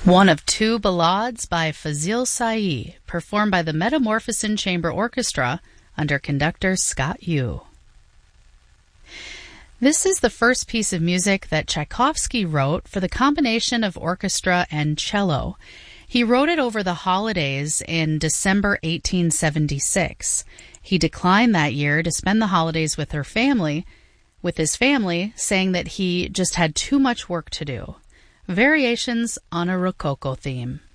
One of two ballades by Fazil Say, performed by the Metamorphosin Chamber Orchestra under conductor Scott Yu. This is the first piece of music that Tchaikovsky wrote for the combination of orchestra and cello. He wrote it over the holidays in December 1876. He declined that year to spend the holidays with his family, saying that he just had too much work to do. Variations on a Rococo theme.